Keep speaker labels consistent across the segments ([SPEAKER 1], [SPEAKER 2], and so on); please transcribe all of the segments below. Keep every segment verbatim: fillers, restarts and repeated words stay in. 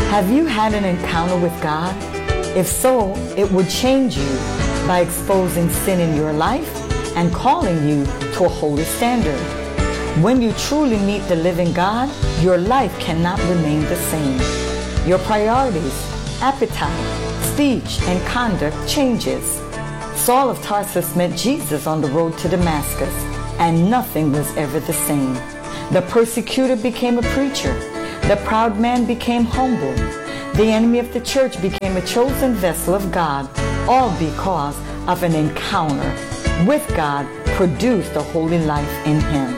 [SPEAKER 1] Have you had an encounter with God? If so, it would change you by exposing sin in your life and calling you to a holy standard. When you truly meet the living God, your life cannot remain the same. Your priorities, appetite, speech, and conduct changes. Saul of Tarsus met Jesus on the road to Damascus, and nothing was ever the same. The persecutor became a preacher. The proud man became humble. The enemy of the church became a chosen vessel of God, all because of an encounter with God produced a holy life in him.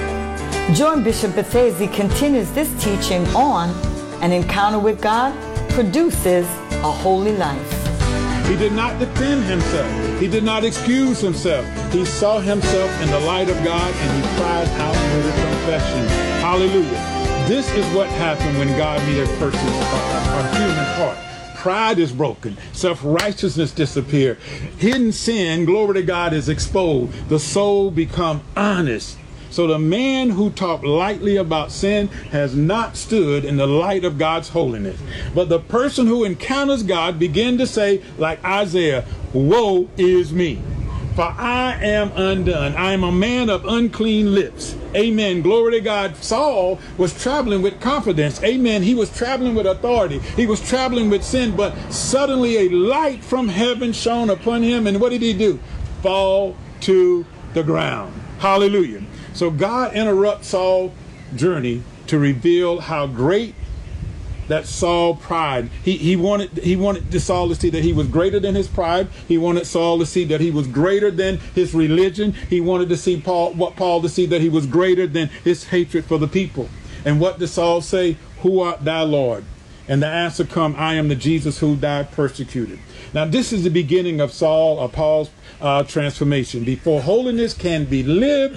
[SPEAKER 1] Join Bishop Bethea as he continues this teaching on an encounter with God produces a holy life.
[SPEAKER 2] He did not defend himself. He did not excuse himself. He saw himself in the light of God and he cried out with a confession. Hallelujah. This is what happened when God meets a person's heart, a human heart. Pride is broken. Self-righteousness disappears. Hidden sin, glory to God, is exposed. The soul becomes honest. So the man who talked lightly about sin has not stood in the light of God's holiness. But the person who encounters God begins to say, like Isaiah, woe is me, for I am undone. I am a man of unclean lips. Amen. Glory to God. Saul was traveling with confidence. Amen. He was traveling with authority. He was traveling with sin, but suddenly a light from heaven shone upon him. And what did he do? Fall to the ground. Hallelujah. So God interrupts Saul's journey to reveal how great that Saul pride. He he wanted he wanted Saul to see that he was greater than his pride. He wanted Saul to see that he was greater than his religion. He wanted to see Paul what Paul to see that he was greater than his hatred for the people. And what did Saul say? Who art thou, Lord? And the answer come, I am the Jesus who died persecuted. Now this is the beginning of Saul or Paul's uh, transformation. Before holiness can be lived,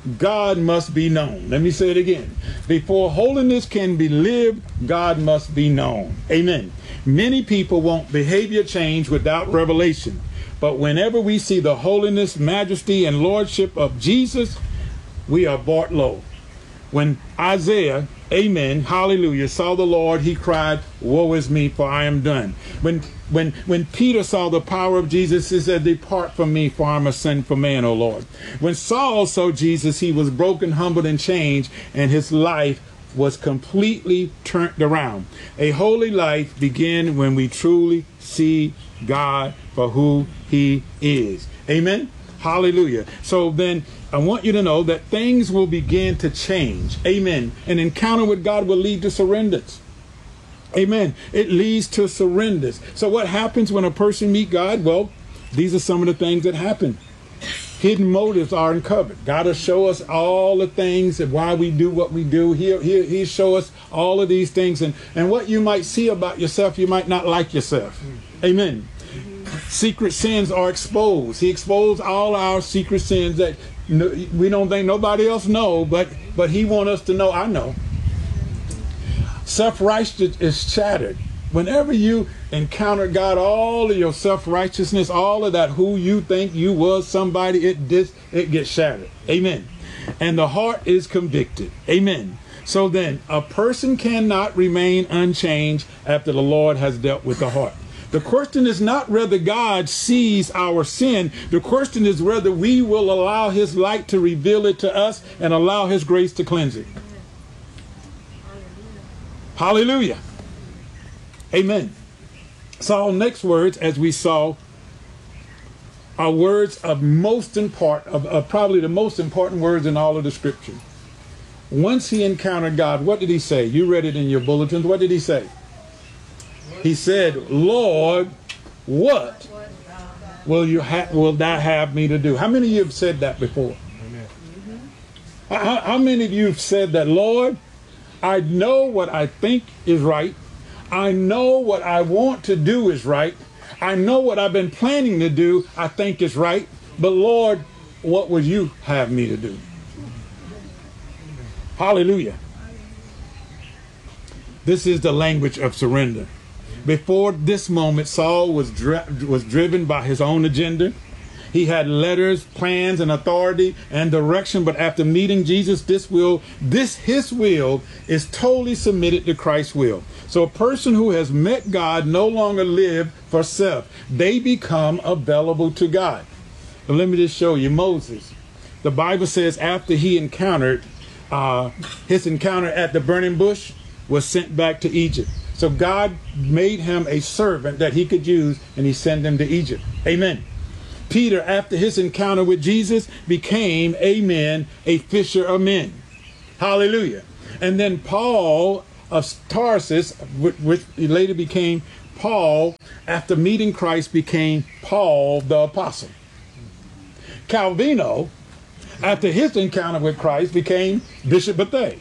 [SPEAKER 2] God must be known. Let me say it again. Before holiness can be lived, God must be known. Amen. Many people want behavior change without revelation. But whenever we see the holiness, majesty, and lordship of Jesus, we are brought low. When Isaiah, amen, hallelujah, saw the Lord, he cried, woe is me, for I am done. When when when Peter saw the power of Jesus, he said, depart from me, for I am a sinful man, O Lord. When Saul saw Jesus, he was broken, humbled, and changed, and his life was completely turned around. A holy life begins when we truly see God for who he is. Amen. Hallelujah. So then I want you to know that things will begin to change. Amen. An encounter with God will lead to surrenders. Amen. It leads to surrenders. So what happens when a person meets God? Well, these are some of the things that happen. Hidden motives are uncovered. God will show us all the things and why we do what we do. He'll, he'll, he'll show us all of these things. And, and what you might see about yourself, you might not like yourself. Amen. Secret sins are exposed. He exposed all our secret sins that no, we don't think nobody else know, but but he wants us to know. I know. Self-righteousness is shattered. Whenever you encounter God, all of your self-righteousness, all of that, who you think you was somebody, it dis, it gets shattered. Amen. And the heart is convicted. Amen. So then, a person cannot remain unchanged after the Lord has dealt with the heart. The question is not whether God sees our sin. The question is whether we will allow his light to reveal it to us and allow his grace to cleanse it. Hallelujah. Amen. Saul's next words, as we saw, are words of most important, of, of probably the most important words in all of the scripture. Once he encountered God, what did he say? You read it in your bulletins. What did he say? He said, Lord, what will you ha- will thou have me to do? How many of you have said that before? Amen. How, how many of you have said that, Lord, I know what I think is right. I know what I want to do is right. I know what I've been planning to do I think is right. But Lord, what will you have me to do? Hallelujah. This is the language of surrender. Before this moment, Saul was dri- was driven by his own agenda. He He had letters, plans, and authority and direction. But after meeting Jesus, this will, this his will is totally submitted to Christ's will. So a person who has met God no longer live for self. They become available to God. But let me just show you Moses. The Bible says after he encountered, uh, his encounter at the burning bush, was sent back to Egypt. So God made him a servant that he could use, and he sent him to Egypt. Amen. Peter, after his encounter with Jesus, became, amen, a fisher of men. Hallelujah. And then Paul of Tarsus, which later became Paul, after meeting Christ, became Paul the Apostle. Calvino, after his encounter with Christ, became Bishop Bethea.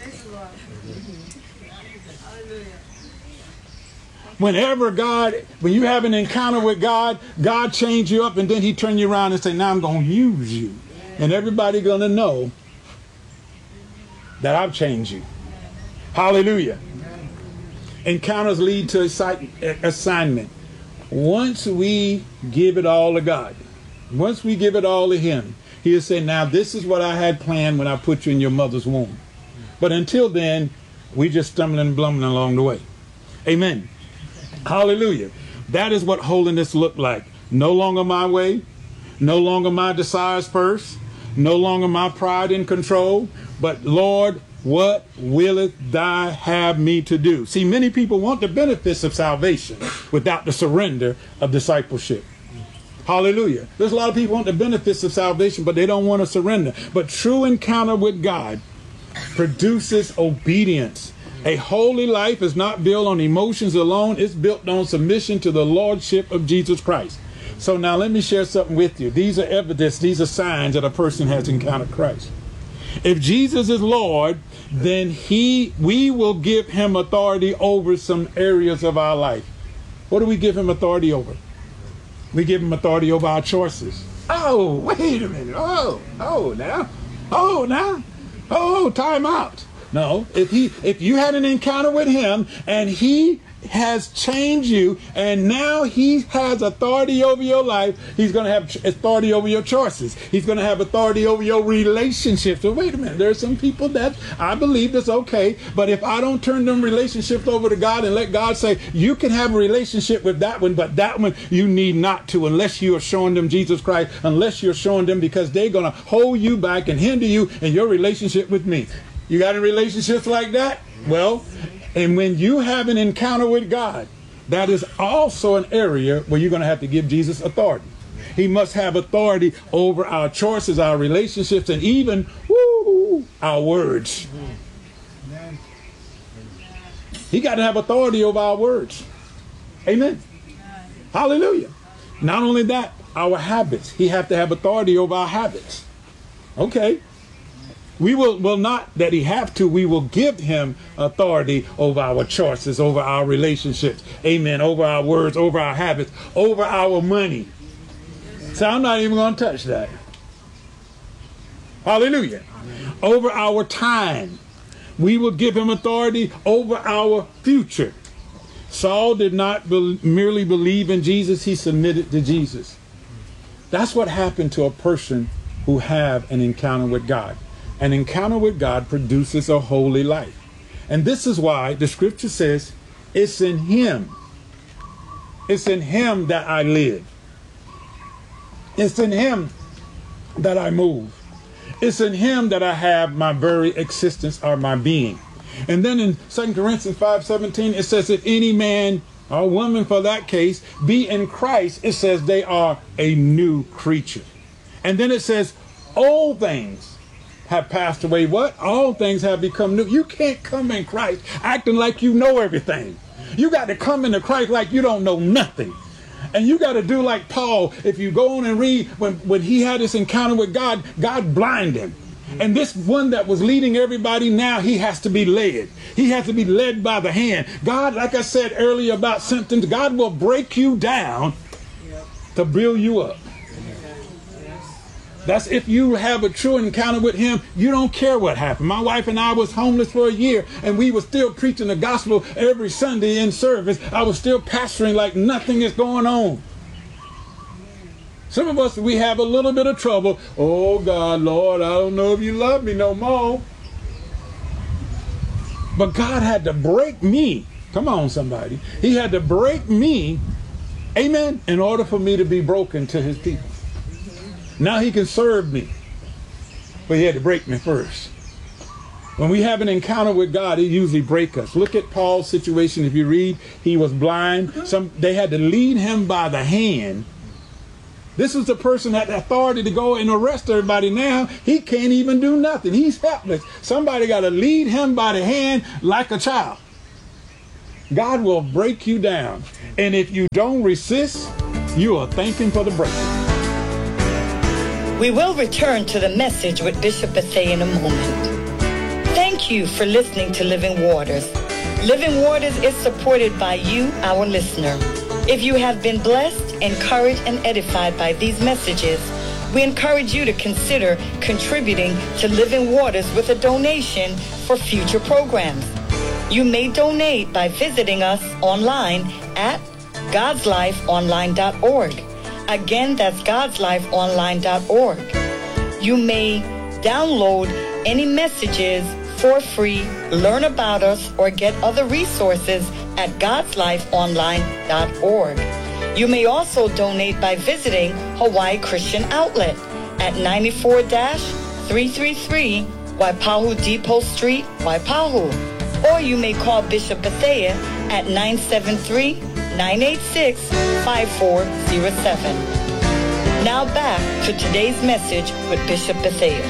[SPEAKER 2] Whenever God, when you have an encounter with God, God change you up, and then he turn you around and say, now I'm going to use you. And everybody going to know that I've changed you. Hallelujah. Encounters lead to assignment. Once we give it all to God, once we give it all to him, he'll say, now this is what I had planned when I put you in your mother's womb. But until then, we just stumbling and blumbling along the way. Amen. Hallelujah. That is what holiness looked like. No longer my way, no longer my desires first, no longer my pride in control, but Lord, what willeth thou have me to do? See, many people want the benefits of salvation without the surrender of discipleship. Hallelujah. There's a lot of people want the benefits of salvation, but they don't want to surrender. But true encounter with God produces obedience. A holy life is not built on emotions alone. It's built on submission to the Lordship of Jesus Christ. So now let me share something with you. These are evidence. These are signs that a person has encountered Christ. If Jesus is Lord, then he, we will give him authority over some areas of our life. What do we give him authority over? We give him authority over our choices. Oh, wait a minute. Oh, oh, now. Oh, now. Oh, time out. No, if he, if you had an encounter with him and he has changed you and now he has authority over your life, he's going to have authority over your choices. He's going to have authority over your relationships. So wait a minute, there are some people that I believe that's okay, but if I don't turn them relationships over to God and let God say, you can have a relationship with that one, but that one you need not to, unless you are showing them Jesus Christ, unless you're showing them, because they're going to hold you back and hinder you in your relationship with me. You got in relationships like that? Well, and when you have an encounter with God, that is also an area where you're going to have to give Jesus authority. He must have authority over our choices, our relationships, and even woo, our words. He got to have authority over our words. Amen. Hallelujah. Not only that, our habits. He has to have authority over our habits. Okay. We will, will not that he have to, we will give him authority over our choices, over our relationships, amen, over our words, over our habits, over our money. So I'm not even going to touch that. Hallelujah. Over our time. We will give him authority over our future. Saul did not be- merely believe in Jesus, he submitted to Jesus. That's what happened to a person who have an encounter with God. An encounter with God produces a holy life. And this is why the scripture says, it's in him. It's in him that I live. It's in him that I move. It's in him that I have my very existence or my being. And then in Second Corinthians five seventeen, it says, if any man or woman for that case be in Christ, it says they are a new creature. And then it says, old things have passed away. What? All things have become new. You can't come in Christ acting like you know everything. You got to come into Christ like you don't know nothing. And you got to do like Paul. If you go on and read, when, when he had this encounter with God, God blinded him. And this one that was leading everybody, now he has to be led. He has to be led by the hand. God, like I said earlier about symptoms, God will break you down to build you up. That's if you have a true encounter with him, you don't care what happened. My wife and I was homeless for a year, and we were still preaching the gospel every Sunday in service. I was still pastoring like nothing is going on. Some of us, we have a little bit of trouble. Oh God, Lord, I don't know if you love me no more. But God had to break me. Come on, somebody. He had to break me, amen, in order for me to be broken to his people. Now he can serve me. But he had to break me first. When we have an encounter with God, he usually breaks us. Look at Paul's situation. If you read, he was blind. Some they had to lead him by the hand. This is the person that had the authority to go and arrest everybody. Now he can't even do nothing. He's helpless. Somebody got to lead him by the hand like a child. God will break you down. And if you don't resist, you are thanking for the breaking.
[SPEAKER 1] We will return to the message with Bishop Bethea in a moment. Thank you for listening to Living Waters. Living Waters is supported by you, our listener. If you have been blessed, encouraged, and edified by these messages, we encourage you to consider contributing to Living Waters with a donation for future programs. You may donate by visiting us online at gods life online dot org. Again, that's gods life online dot org. You may download any messages for free, learn about us, or get other resources at gods life online dot org. You may also donate by visiting Hawaii Christian Outlet at ninety-four three thirty-three Waipahu Depot Street, Waipahu. Or you may call Bishop Bethea at nine seven three, nine eight six, five four zero seven. Now back to today's message with Bishop Bethea.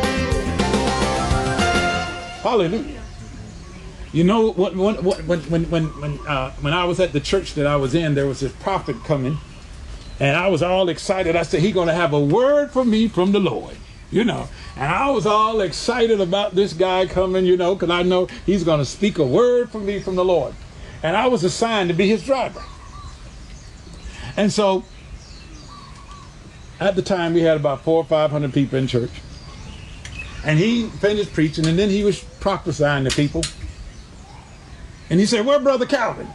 [SPEAKER 2] Hallelujah. You know, when when when when when when, uh, when I was at the church that I was in, there was this prophet coming, and I was all excited. I said, he's going to have a word for me from the Lord, you know. And I was all excited about this guy coming, you know, because I know he's going to speak a word for me from the Lord. And I was assigned to be his driver. And so, at the time, we had about four or five hundred people in church. And he finished preaching, and then he was prophesying to people. And he said, where Brother Calvin?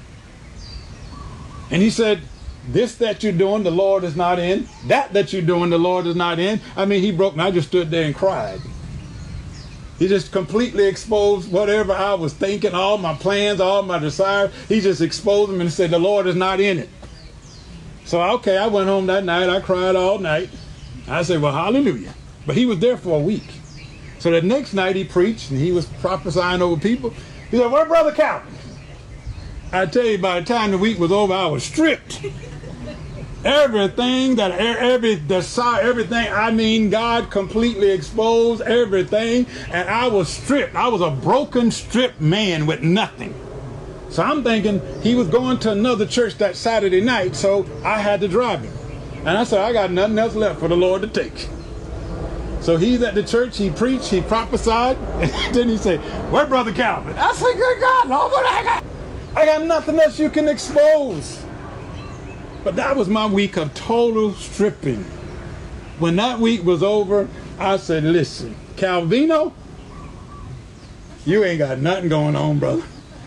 [SPEAKER 2] And he said, this that you're doing, the Lord is not in. That that you're doing, the Lord is not in. I mean, he broke me. I just stood there and cried. He just completely exposed whatever I was thinking, all my plans, all my desires. He just exposed them and said, the Lord is not in it. So, okay, I went home that night. I cried all night. I said, well, hallelujah. But he was there for a week. So the next night he preached and he was prophesying over people. He said, where Brother Calvin? I tell you, by the time the week was over, I was stripped. Everything that, every desire, everything, I mean, God completely exposed everything, and I was stripped. I was a broken, stripped man with nothing. So I'm thinking he was going to another church that Saturday night, so I had to drive him. And I said, I got nothing else left for the Lord to take. So he's at the church, he preached, he prophesied, and then he said, where Brother Calvin? I said, good God, Lord, what I got? I got nothing else you can expose. But that was my week of total stripping. When that week was over, I said, listen, Calvino, you ain't got nothing going on, brother.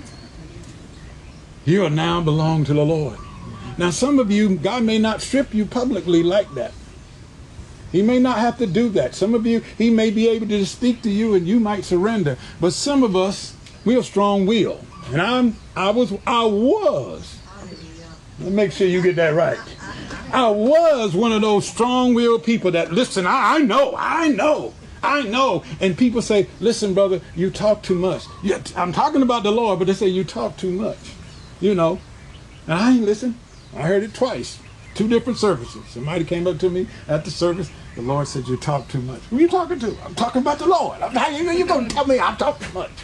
[SPEAKER 2] You are now belong to the Lord. Now, some of you, God may not strip you publicly like that. He may not have to do that. Some of you, he may be able to speak to you and you might surrender. But some of us, we're strong-willed. And I'm, I was, I was. Let me make sure you get that right. I was one of those strong-willed people that, listen, I, I know, I know, I know. And people say, listen, brother, you talk too much. Yeah, I'm talking about the Lord, but they say you talk too much. You know, and I ain't listen. I heard it twice. Two different services. Somebody came up to me at the service. The Lord said, you talk too much. Who are you talking to? I'm talking about the Lord. I'm, how you, you going to tell me I talk too much?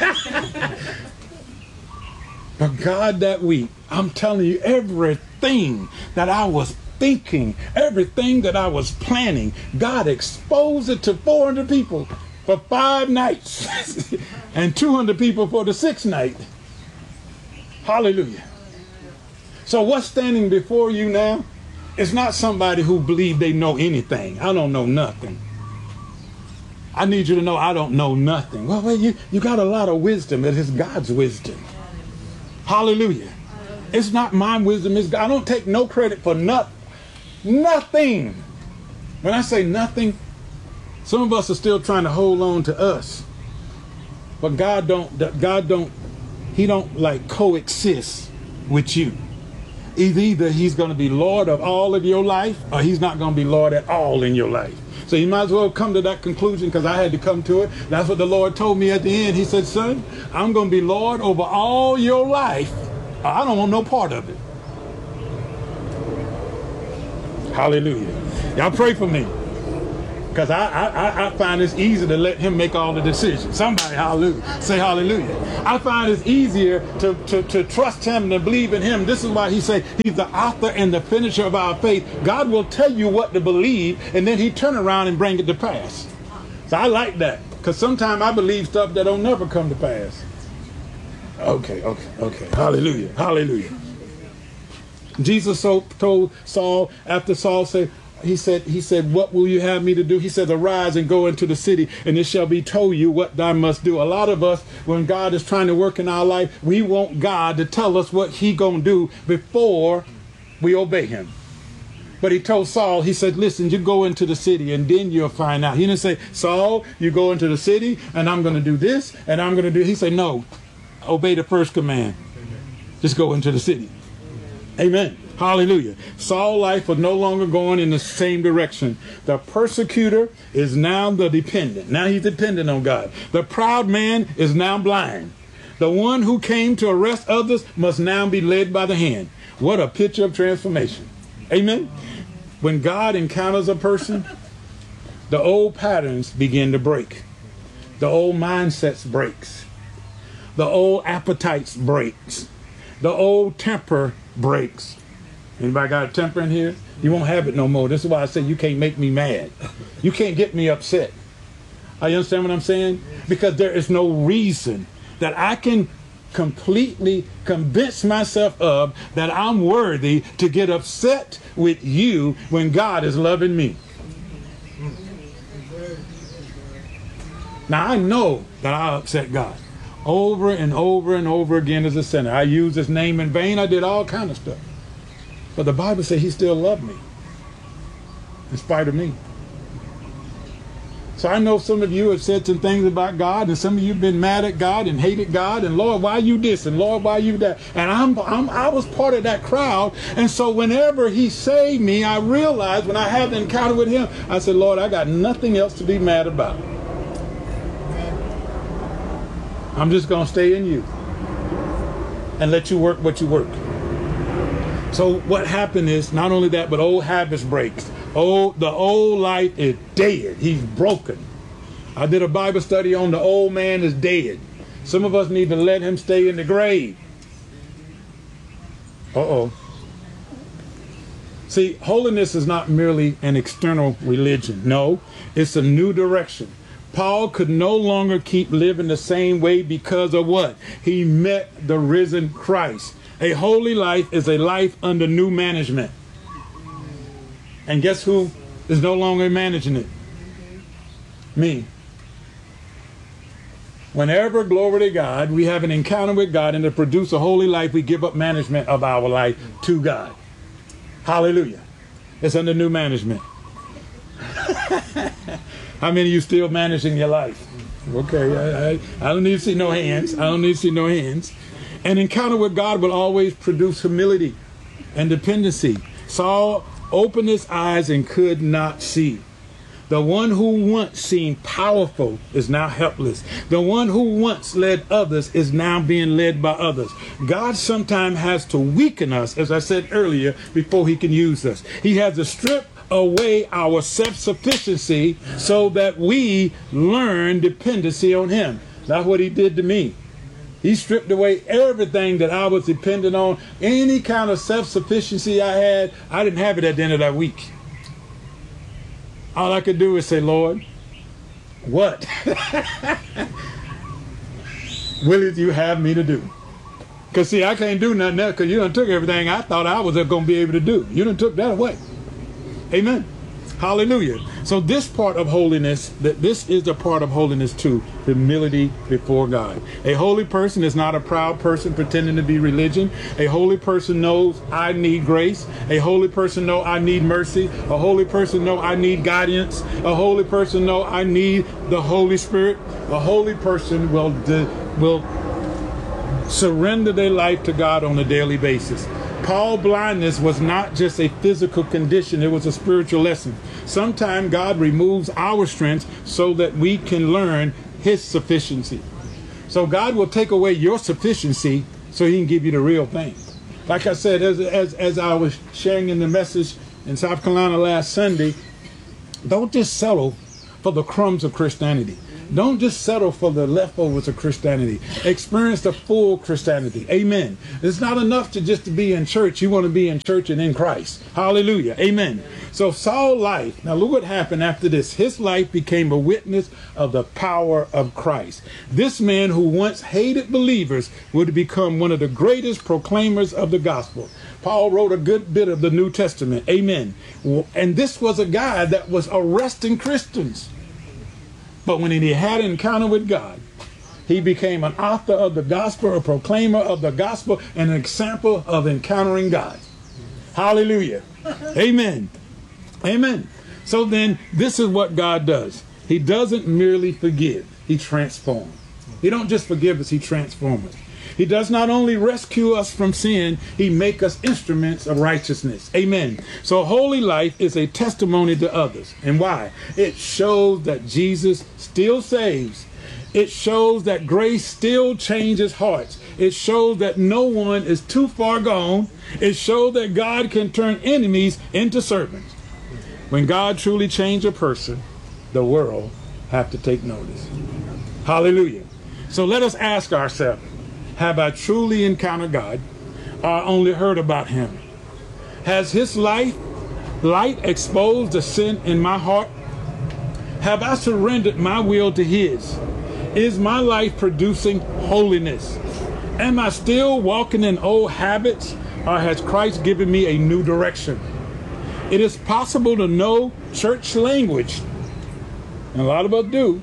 [SPEAKER 2] But God, that week, I'm telling you, everything that I was thinking, everything that I was planning, God exposed it to four hundred people for five nights and two hundred people for the sixth night. Hallelujah. So what's standing before you now is not somebody who believes they know anything. I don't know nothing. I need you to know I don't know nothing. Well, well you, you got a lot of wisdom. It is God's wisdom. Hallelujah. It's not my wisdom. It's God. I don't take no credit for nothing. Nothing. When I say nothing, some of us are still trying to hold on to us. But God don't, God don't, he don't like coexist with you. Either he's going to be Lord of all of your life, or he's not going to be Lord at all in your life. So you might as well come to that conclusion, because I had to come to it. That's what the Lord told me at the end. He said, son, I'm going to be Lord over all your life. I don't want no part of it. Hallelujah. Y'all pray for me. Because I, I, I find it's easy to let him make all the decisions. Somebody, hallelujah, say hallelujah. I find it's easier to, to, to trust him and to believe in him. This is why he say he's the author and the finisher of our faith. God will tell you what to believe, and then he turn around and bring it to pass. So I like that, because sometimes I believe stuff that don't never come to pass. Okay, okay, okay. Hallelujah, hallelujah. Jesus so told Saul, after Saul said, He said, he said, what will you have me to do? He said, arise and go into the city, and it shall be told you what thou must do. A lot of us, when God is trying to work in our life, we want God to tell us what he gonna do before we obey him. But he told Saul, he said, listen, you go into the city and then you'll find out. He didn't say, Saul, you go into the city and I'm going to do this and I'm going to do. He said, no, obey the first command. Just go into the city. Amen. Hallelujah. Saul's life was no longer going in the same direction. The persecutor is now the dependent. Now he's dependent on God. The proud man is now blind. The one who came to arrest others must now be led by the hand. What a picture of transformation. Amen. When God encounters a person, the old patterns begin to break. The old mindsets breaks. The old appetites breaks. The old temper breaks. Anybody got a temper in here? You won't have it no more. This is why I say you can't make me mad. You can't get me upset. Are you understand what I'm saying? Because there is no reason that I can completely convince myself of that I'm worthy to get upset with you when God is loving me. Now I know that I upset God over and over and over again as a sinner. I used his name in vain. I did all kind of stuff. But the Bible says he still loved me in spite of me. So I know some of you have said some things about God, and some of you have been mad at God and hated God, and Lord, why you this, and Lord, why you that? And I'm, I'm I was part of that crowd. And so whenever he saved me, I realized when I had the encounter with him, I said, Lord, I got nothing else to be mad about. I'm just going to stay in you and let you work what you work. So what happened is, not only that, but old habits breaks. Old, the old life is dead. He's broken. I did a Bible study on the old man is dead. Some of us need to let him stay in the grave. Uh-oh. See, holiness is not merely an external religion. No, it's a new direction. Paul could no longer keep living the same way because of what? He met the risen Christ. A holy life is a life under new management. And guess who is no longer managing it? Me. Whenever, glory to God, we have an encounter with God and to produce a holy life, we give up management of our life to God. Hallelujah. It's under new management. How many of you still managing your life? Okay, I, I, I don't need to see no hands. I don't need to see no hands. An encounter with God will always produce humility and dependency. Saul opened his eyes and could not see. The one who once seemed powerful is now helpless. The one who once led others is now being led by others. God sometimes has to weaken us, as I said earlier, before he can use us. He has to strip away our self-sufficiency so that we learn dependency on him. That's what he did to me. He stripped away everything that I was dependent on. Any kind of self-sufficiency I had, I didn't have it at the end of that week. All I could do is say, Lord, what will you have me to do? Because, see, I can't do nothing else because you done took everything I thought I was going to be able to do. You done took that away. Amen. Hallelujah. So this part of holiness, that this is a part of holiness too, humility before God. A holy person is not a proud person pretending to be religion. A holy person knows I need grace. A holy person knows I need mercy. A holy person knows I need guidance. A holy person knows I need the Holy Spirit. A holy person will de- will surrender their life to God on a daily basis. Paul's blindness was not just a physical condition, it was a spiritual lesson. Sometimes God removes our strength so that we can learn his sufficiency. So God will take away your sufficiency so he can give you the real thing. Like I said, as, as, as I was sharing in the message in South Carolina last Sunday, don't just settle for the crumbs of Christianity. Don't just settle for the leftovers of Christianity. Experience the full Christianity. Amen. It's not enough to just to be in church. You want to be in church and in Christ. Hallelujah. Amen. So Saul's life, now look what happened after this. His life became a witness of the power of Christ. This man who once hated believers would become one of the greatest proclaimers of the gospel. Paul wrote a good bit of the New Testament. Amen. And this was a guy that was arresting Christians. But when he had an encounter with God, he became an author of the gospel, a proclaimer of the gospel, and an example of encountering God. Hallelujah. Amen. Amen. So then, this is what God does. He doesn't merely forgive, he transforms. He don't just forgive us, he transforms us. He does not only rescue us from sin, he makes us instruments of righteousness. Amen. So holy life is a testimony to others. And why? It shows that Jesus still saves. It shows that grace still changes hearts. It shows that no one is too far gone. It shows that God can turn enemies into servants. When God truly changes a person, the world have to take notice. Hallelujah. So let us ask ourselves, have I truly encountered God, or only heard about him? Has his life, light exposed the sin in my heart? Have I surrendered my will to his? Is my life producing holiness? Am I still walking in old habits, or has Christ given me a new direction? It is possible to know church language, and a lot of us do,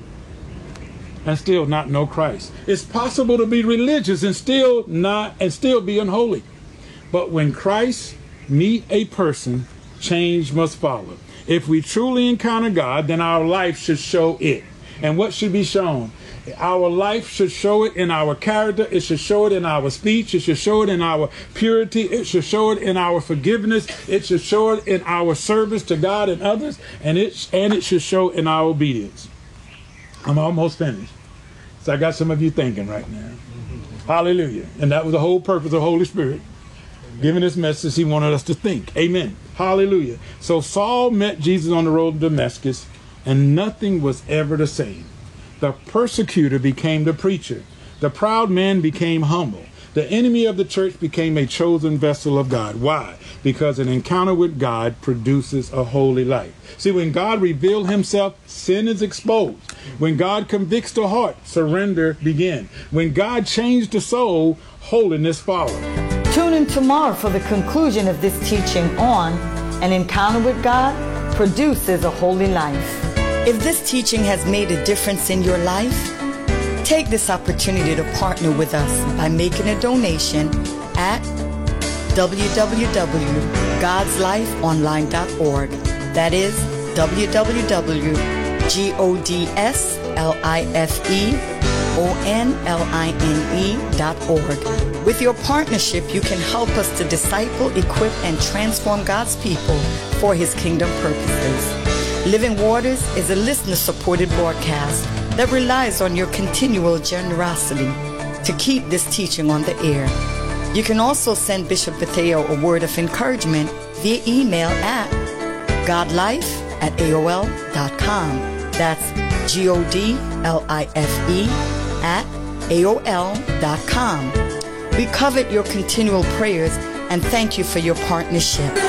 [SPEAKER 2] and still not know Christ. It's possible to be religious and still not and still be unholy. But when Christ meet a person, change must follow. If we truly encounter God, then our life should show it. And what should be shown? Our life should show it in our character. It should show it in our speech. It should show it in our purity. It should show it in our forgiveness. It should show it in our service to God and others. And it, and it should show in our obedience. I'm almost finished. So I got some of you thinking right now. Mm-hmm. Hallelujah. And that was the whole purpose of the Holy Spirit. Amen. Giving this message, he wanted us to think. Amen. Hallelujah. So Saul met Jesus on the road to Damascus, and nothing was ever the same. The persecutor became the preacher. The proud man became humble. The enemy of the church became a chosen vessel of God. Why? Because an encounter with God produces a holy life. See, when God reveals himself, sin is exposed. When God convicts the heart, surrender begins. When God changed the soul, holiness follows.
[SPEAKER 1] Tune in tomorrow for the conclusion of this teaching on An Encounter with God Produces a Holy Life. If this teaching has made a difference in your life, take this opportunity to partner with us by making a donation at w w w dot gods life online dot org. That is w w w dot gods life online dot org. With your partnership, you can help us to disciple, equip, and transform God's people for his kingdom purposes. Living Waters is a listener-supported broadcast that relies on your continual generosity to keep this teaching on the air. You can also send Bishop Betheo a word of encouragement via email at godlife at A O L dot com. That's G O D L I F E at A O L dot com. We covet your continual prayers and thank you for your partnership.